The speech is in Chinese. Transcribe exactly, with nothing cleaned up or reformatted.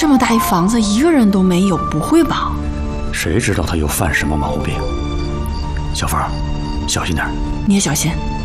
这么大一房子，一个人都没有，不会吧？ 谁知道他又犯什么毛病？小凤，小心点。 你也小心。